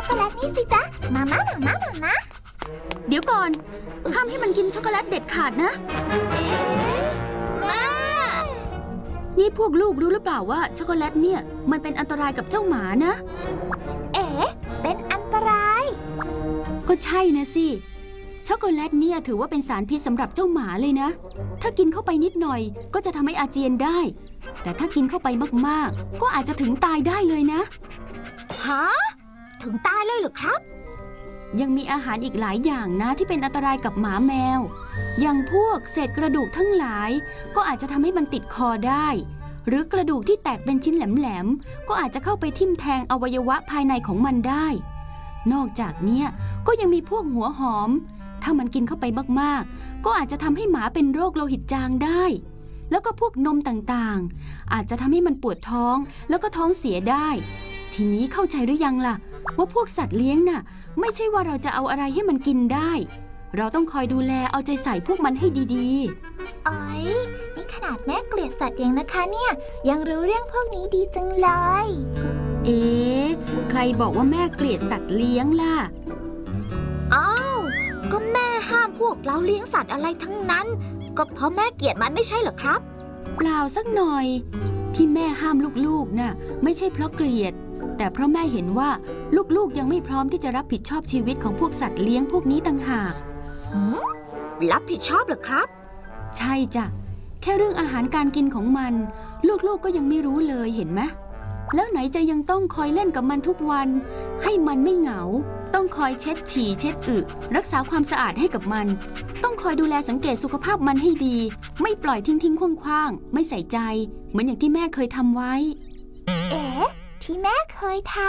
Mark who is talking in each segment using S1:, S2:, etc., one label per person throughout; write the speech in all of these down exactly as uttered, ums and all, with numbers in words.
S1: โกแลตนี่สิจ๊ะมาม่ามาม่ามาม่า
S2: เดี๋ยวก่อนห้ามให้มันกินช็อกโกแลตเด็ดขาดนะ
S1: แม่
S2: นี่พวกลูกรู้หรือเปล่าว่าช็อกโกแลตเนี่ยมันเป็นอันตรายกับเจ้าหมานะ
S1: เอ๋เป็นอันตราย
S2: ก็ใช่นะสิช็อกโกแลตเนี่ยถือว่าเป็นสารพิษสำหรับเจ้าหมาเลยนะถ้ากินเข้าไปนิดหน่อยก็จะทำให้อาเจียนได้แต่ถ้ากินเข้าไปมากๆก็อาจจะถึงตายได้เลยนะ
S1: ฮะถึงตายเลยเหรอครับ
S2: ยังมีอาหารอีกหลายอย่างนะที่เป็นอันตรายกับหมาแมวอย่างพวกเศษกระดูกทั้งหลายก็อาจจะทำให้มันติดคอได้หรือกระดูกที่แตกเป็นชิ้นแหลมๆก็อาจจะเข้าไปทิ่มแทงอวัยวะภายในของมันได้นอกจากนี้ก็ยังมีพวกหัวหอมถ้ามันกินเข้าไปมากๆก็อาจจะทำให้หมาเป็นโรคโลหิตจางได้แล้วก็พวกนมต่างๆอาจจะทำให้มันปวดท้องแล้วก็ท้องเสียได้ทีนี้เข้าใจหรือยังล่ะว่าพวกสัตว์เลี้ยงน่ะไม่ใช่ว่าเราจะเอาอะไรให้มันกินได้เราต้องคอยดูแลเอาใจใส่พวกมันให้ดี
S1: ๆอ๋อยนี่ขนาดแม่เกลียดสัตว์เองนะคะเนี่ยยังรู้เรื่องพวกนี้ดีจังเลย
S2: เอ๊ะใครบอกว่าแม่เกลียดสัตว์เลี้ยงล่ะ
S1: อ้าวก็แม่ห้ามพวกเราเลี้ยงสัตว์อะไรทั้งนั้นก็เพราะแม่เกลียดมันไม่ใช่เหรอครับ
S2: เปล่าสักหน่อยที่แม่ห้ามลูกๆน่ะไม่ใช่เพราะเกลียดแต่เพราะแม่เห็นว่าลูกๆยังไม่พร้อมที่จะรับผิดชอบชีวิตของพวกสัตว์เลี้ยงพวกนี้ต่างหาก
S1: รับผิดชอบเหรอครับ
S2: ใช่จ้ะแค่เรื่องอาหารการกินของมันลูกๆก็ยังไม่รู้เลยเห็นไหมแล้วไหนจะยังต้องคอยเล่นกับมันทุกวันให้มันไม่เหงาต้องคอยเช็ดฉี่เช็ดอึรักษาความสะอาดให้กับมันต้องคอยดูแลสังเกตสุขภาพมันให้ดีไม่ปล่อยทิ้งทิ้งคว่างๆไม่ใส่ใจเหมือนอย่างที่แม่เคยทำไว้
S1: เอ๊ะที่แม่เคยท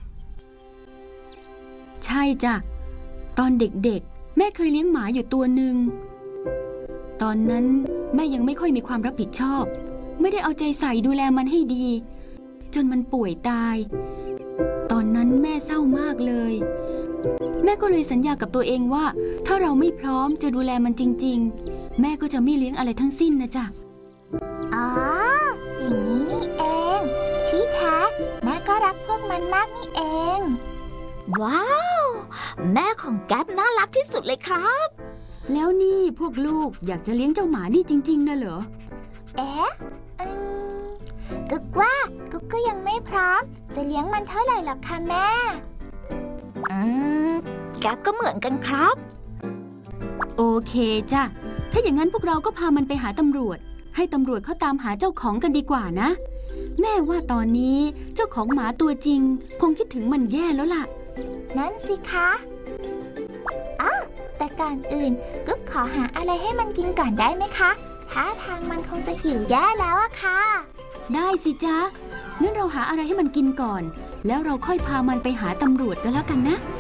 S2: ำใช่จ้ะตอนเด็กๆแม่เคยเลี้ยงหมาอยู่ตัวหนึ่งตอนนั้นแม่ยังไม่ค่อยมีความรับผิดชอบไม่ได้เอาใจใส่ดูแลมันให้ดีจนมันป่วยตายตอนนั้นแม่เศร้ามากเลยแม่ก็เลยสัญญากับตัวเองว่าถ้าเราไม่พร้อมจะดูแลมันจริงๆแม่ก็จะไม่เลี้ยงอะไรทั้งสิ้นนะจ๊ะ
S1: อ๋ออย่างนี้นี่เองที่แท้แม่ก็รักพวกมันมากนี่เองว้าวแม่ของแก๊ปน่ารักที่สุดเลยครับ
S2: แล้วนี่พวกลูกอยากจะเลี้ยงเจ้าหมานี่จริงๆนะเหรอ
S1: เอ๊ะกึกว่ากุ๊กก็ยังไม่พร้อมจะเลี้ยงมันเท่าไหร่หรอกค่ะแม่อืมแก๊ปก็เหมือนกันครับ
S2: โอเคจ้ะถ้าอย่างนั้นพวกเราก็พามันไปหาตำรวจให้ตำรวจเขาตามหาเจ้าของกันดีกว่านะแม่ว่าตอนนี้เจ้าของหมาตัวจริงคงคิดถึงมันแย่แล้วล่ะ
S1: นั่นสิคะอ้าวแต่ก่อนอื่นกุ๊กขอหาอะไรให้มันกินก่อนได้ไหมคะท่าทางมันคงจะหิวแย่แล้วอะค่ะ
S2: ได้สิจ๊ะงั้นเราหาอะไรให้มันกินก่อนแล้วเราค่อยพามันไปหาตำรวจกันแล้วกันนะ